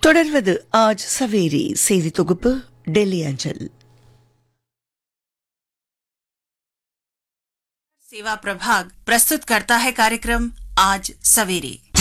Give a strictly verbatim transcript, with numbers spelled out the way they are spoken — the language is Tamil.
தொடர்வது ஆஜ் சவேரி செய்தி தொகுப்பு டெல்லி அஞ்சல். सेवा प्रभाग प्रस्तुत करता है कार्यक्रम आज सवेरे।